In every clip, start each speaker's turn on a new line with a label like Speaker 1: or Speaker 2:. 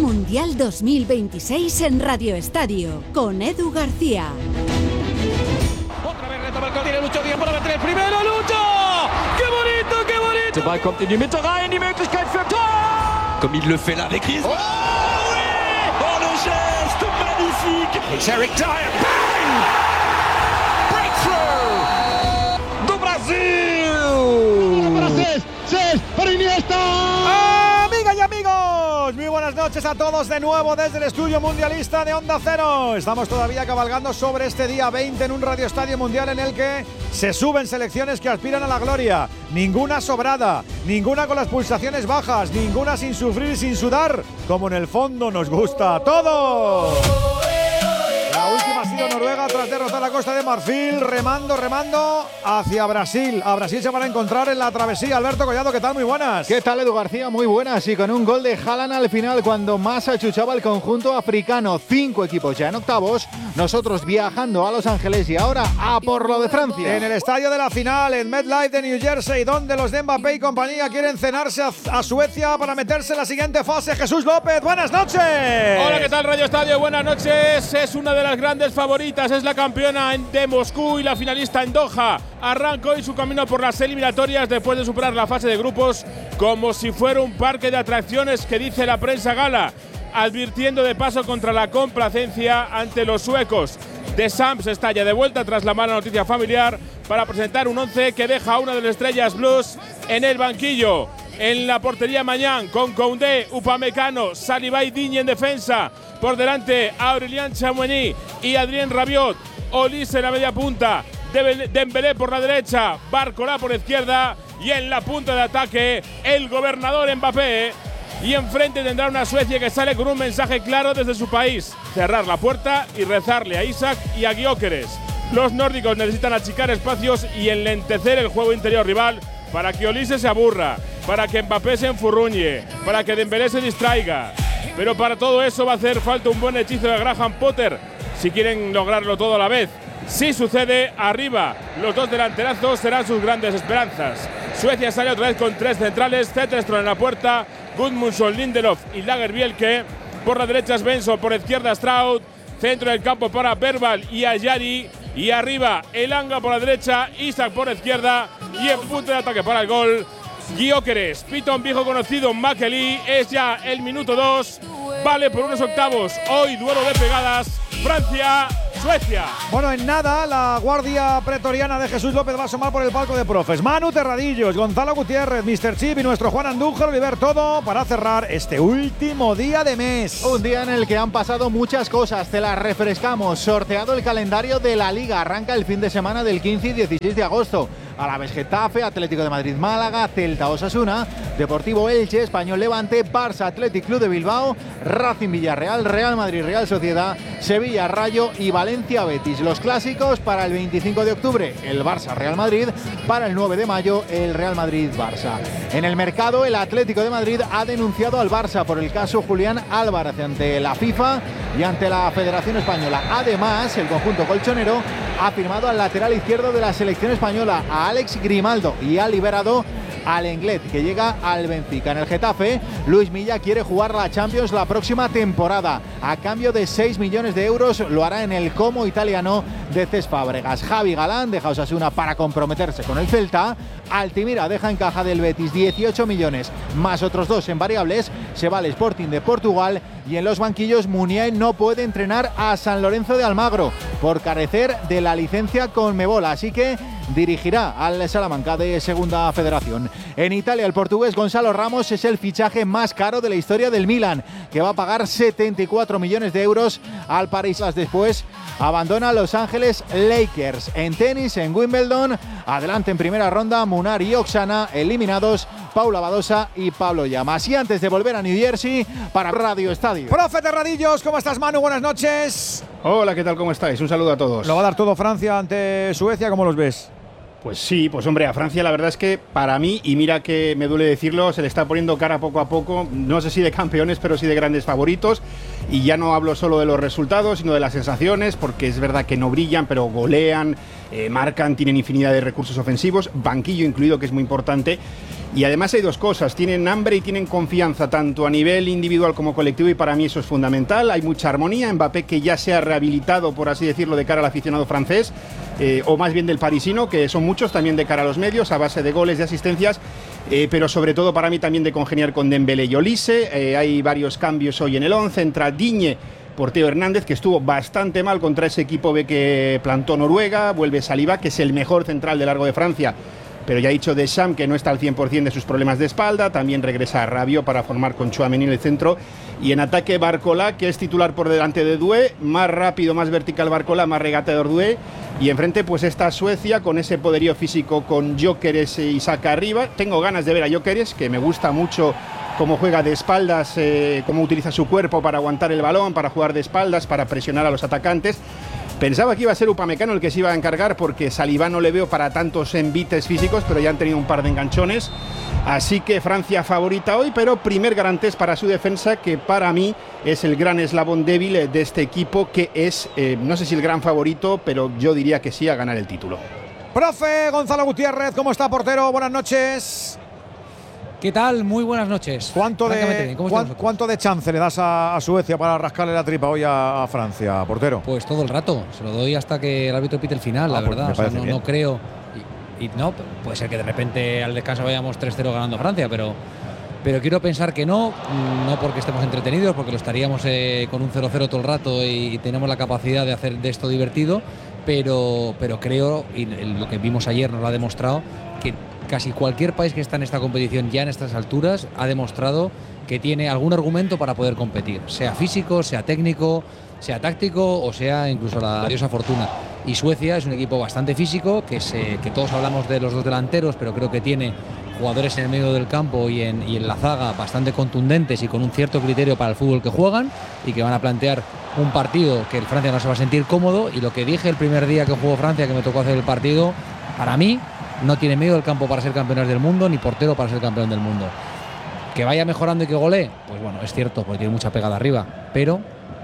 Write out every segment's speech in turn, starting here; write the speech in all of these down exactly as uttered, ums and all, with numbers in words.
Speaker 1: Mundial dos mil veintiséis en Radio Estadio, con Edu García.
Speaker 2: Otra vez retoma el tiene Lucho Díaz para meter el primero. ¡Lucho! ¡Qué bonito, qué bonito!
Speaker 3: Der Ball kommt in die Mitte rein, die Möglichkeit für Tor!
Speaker 2: Comme il le fait là avec Griezmann.
Speaker 3: Oh oui! Oh le geste magnifique!
Speaker 2: It's Eric Dyer. Bang! Breakthrough!
Speaker 3: Do Brasil!
Speaker 4: Para Cés, Cés, para Iniesta.
Speaker 5: Amigas y amigos, muy buenas noches a todos de nuevo desde el estudio mundialista de Onda Cero. Estamos todavía cabalgando sobre este día veinte en un Radio Estadio Mundial en el que se suben selecciones que aspiran a la gloria. Ninguna sobrada, ninguna con las pulsaciones bajas, ninguna sin sufrir y sin sudar, como en el fondo nos gusta a todos. La última ha sido Noruega tras derrotar a Costa de Marfil, remando, remando hacia Brasil. A Brasil se van a encontrar en la travesía. Alberto Collado, ¿qué tal? Muy buenas.
Speaker 4: ¿Qué tal, Edu García? Muy buenas. Y con un gol de Haaland al final cuando más achuchaba el conjunto africano. Cinco equipos ya en octavos. Nosotros viajando a Los Ángeles y ahora a por lo de Francia.
Speaker 5: En el estadio de la final, en MetLife de New Jersey, donde los de Mbappé y compañía quieren cenarse a, a Suecia para meterse en la siguiente fase. Jesús López, buenas noches.
Speaker 6: Hola, ¿qué tal, Radio Estadio? Buenas noches. Es una de las grandes favoritas, es la campeona de Moscú y la finalista en Doha. Arrancó hoy su camino por las eliminatorias después de superar la fase de grupos como si fuera un parque de atracciones que dice la prensa gala, advirtiendo de paso contra la complacencia ante los suecos. De Sams está ya de vuelta tras la mala noticia familiar para presentar un once que deja a una de las estrellas blues en el banquillo. En la portería Mañán con Koundé, Upamecano, Saliba y Digne en defensa. Por delante Aurélien Tchouaméni y Adrien Rabiot. Olise en la media punta, Dembélé por la derecha, Barcola por izquierda y en la punta de ataque el gobernador Mbappé. Y enfrente tendrá una Suecia que sale con un mensaje claro desde su país: cerrar la puerta y rezarle a Isak y a Gyökeres. Los nórdicos necesitan achicar espacios y enlentecer el juego interior rival para que Olise se aburra, para que Mbappé se enfurruñe, para que Dembélé se distraiga. Pero para todo eso va a hacer falta un buen hechizo de Graham Potter si quieren lograrlo todo a la vez. Si sucede, arriba, los dos delanterazos serán sus grandes esperanzas. Suecia sale otra vez con tres centrales: Zetterström en la puerta, Gudmundsson, Lindelof y Lagerbielke. Por la derecha Svensson, por izquierda Straud, centro del campo para Bergvall y Ayari. Y arriba Elanga por la derecha, Isak por la izquierda y en punto de ataque para el gol Gyökeres. Pita un viejo conocido, Makeli. Es ya el minuto dos. Vale por unos octavos. Hoy duelo de pegadas. Francia, Suecia.
Speaker 5: Bueno, en nada, la guardia pretoriana de Jesús López va a asomar por el palco de profes. Manu Terradillos, Gonzalo Gutiérrez, míster Chip y nuestro Juan Andújar y ver todo para cerrar este último día de mes.
Speaker 4: Un día en el que han pasado muchas cosas, te las refrescamos. Sorteado el calendario de la Liga, arranca el fin de semana del quince y dieciséis de agosto. Alavés Getafe, Atlético de Madrid Málaga, Celta Osasuna, Deportivo Elche, Español Levante, Barça Athletic Club de Bilbao, Racing Villarreal, Real Madrid Real Sociedad, Sevilla Rayo y Valencia Betis. Los clásicos para el veinticinco de octubre, el Barça Real Madrid, para el nueve de mayo el Real Madrid Barça. En el mercado, el Atlético de Madrid ha denunciado al Barça por el caso Julián Álvarez ante la FIFA y ante la Federación Española. Además, el conjunto colchonero ha firmado al lateral izquierdo de la selección española, a Alex Grimaldo, y ha liberado al Lenglet, que llega al Benfica. En el Getafe, Luis Milla quiere jugar la Champions la próxima temporada. A cambio de seis millones de euros lo hará en el Como italiano de Cesc Fábregas. Javi Galán deja Osasuna para comprometerse con el Celta. Altimira deja en caja del Betis dieciocho millones, más otros dos en variables. Se va al Sporting de Portugal. Y en los banquillos, Muniain no puede entrenar a San Lorenzo de Almagro por carecer de la licencia Conmebol, así que dirigirá al Salamanca de Segunda Federación. En Italia, el portugués Gonzalo Ramos es el fichaje más caro de la historia del Milan, que va a pagar setenta y cuatro millones de euros al París. Después abandona Los Ángeles Lakers. En tenis, en Wimbledon, adelante en primera ronda Munar y Oksana, eliminados Paula Badosa y Pablo Llamas. Y antes de volver a New Jersey, para Radio Estadio.
Speaker 5: Profe Terradillos, ¿cómo estás, Manu? Buenas noches.
Speaker 7: Hola, ¿qué tal? ¿Cómo estáis? Un saludo a todos.
Speaker 5: ¿Lo va a dar todo Francia ante Suecia? ¿Cómo los ves?
Speaker 7: Pues sí, pues hombre, a Francia la verdad es que para mí, y mira que me duele decirlo, se le está poniendo cara poco a poco, no sé si de campeones, pero sí de grandes favoritos. Y ya no hablo solo de los resultados, sino de las sensaciones, porque es verdad que no brillan, pero golean, eh, marcan, tienen infinidad de recursos ofensivos, banquillo incluido, que es muy importante. Y además hay dos cosas, tienen hambre y tienen confianza, tanto a nivel individual como colectivo, y para mí eso es fundamental. Hay mucha armonía, Mbappé que ya se ha rehabilitado, por así decirlo, de cara al aficionado francés, eh, o más bien del parisino, que son muchos, también de cara a los medios, a base de goles, de asistencias, eh, pero sobre todo para mí también de congeniar con Dembélé y Olise. Eh, hay varios cambios hoy en el once, entra Digne por Theo Hernández, que estuvo bastante mal contra ese equipo B que plantó Noruega, vuelve Saliba, que es el mejor central de largo de Francia, pero ya ha dicho Deschamps que no está al cien por cien de sus problemas de espalda. También regresa Rabiot para formar con Tchouaméni en el centro. Y en ataque Barcola, que es titular por delante de Doué, más rápido, más vertical Barcola, más regateador Doué. Y enfrente pues está Suecia con ese poderío físico con Gyökeres y Saka arriba. Tengo ganas de ver a Gyökeres, que me gusta mucho cómo juega de espaldas, eh, cómo utiliza su cuerpo para aguantar el balón, para jugar de espaldas, para presionar a los atacantes. Pensaba que iba a ser Upamecano el que se iba a encargar, porque Saliba no le veo para tantos envites físicos, pero ya han tenido un par de enganchones. Así que Francia favorita hoy, pero primer garantés para su defensa, que para mí es el gran eslabón débil de este equipo, que es, eh, no sé si el gran favorito, pero yo diría que sí a ganar el título.
Speaker 5: Profe Gonzalo Gutiérrez, ¿cómo está, portero? Buenas noches.
Speaker 8: ¿Qué tal? Muy buenas noches.
Speaker 5: ¿Cuánto de, ¿cuán, ¿cuánto de chance le das a, a Suecia para rascarle la tripa hoy a, a Francia, portero?
Speaker 8: Pues todo el rato. Se lo doy hasta que el árbitro pite el final, ah, la verdad. Pues o sea, no, no creo. Y, y no, puede ser que de repente al descanso vayamos tres cero ganando Francia, pero, pero quiero pensar que no. No porque estemos entretenidos, porque lo estaríamos eh, con un cero cero todo el rato y, y tenemos la capacidad de hacer de esto divertido. Pero, pero creo, y lo que vimos ayer nos lo ha demostrado, que casi cualquier país que está en esta competición ya en estas alturas ha demostrado que tiene algún argumento para poder competir, sea físico, sea técnico, sea táctico o sea incluso la diosa fortuna. Y Suecia es un equipo bastante físico, que, se, que todos hablamos de los dos delanteros, pero creo que tiene jugadores en el medio del campo y en, y en la zaga bastante contundentes y con un cierto criterio para el fútbol que juegan, y que van a plantear un partido que el Francia no se va a sentir cómodo. Y lo que dije el primer día que jugó Francia, que me tocó hacer el partido, para mí no tiene medio del campo para ser campeones del mundo, ni portero para ser campeón del mundo. Que vaya mejorando y que golee, pues bueno, es cierto, porque tiene mucha pegada arriba, pero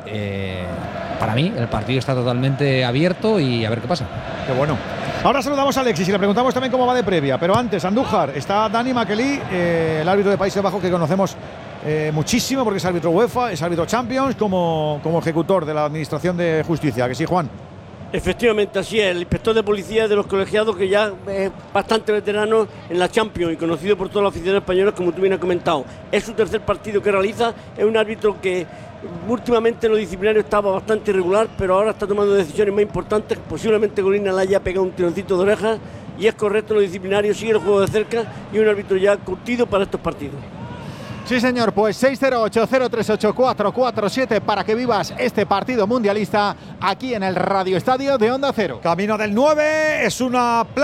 Speaker 8: eh, para mí el partido está totalmente abierto y a ver qué pasa.
Speaker 5: Qué bueno. Ahora saludamos a Alexis y le preguntamos también cómo va de previa, pero antes, Andújar, está Dani Makeli, eh, el árbitro de Países Bajos que conocemos eh, muchísimo porque es árbitro UEFA, es árbitro Champions, como, como ejecutor de la Administración de Justicia. ¿Que sí, Juan?
Speaker 9: Efectivamente, así es, el inspector de policía de los colegiados, que ya es bastante veterano en la Champions y conocido por toda la afición española, como tú bien has comentado. Es su tercer partido que realiza, es un árbitro que últimamente en lo disciplinario estaba bastante irregular, pero ahora está tomando decisiones más importantes. Posiblemente Gorina le haya pegado un tironcito de orejas, y es correcto en lo disciplinario, sigue el juego de cerca y un árbitro ya curtido para estos partidos.
Speaker 4: Sí, señor, pues seis cero ocho, cero tres ocho, cuatro cuatro siete para que vivas este partido mundialista aquí en el Radio Estadio de Onda Cero.
Speaker 5: Camino del nueve, es una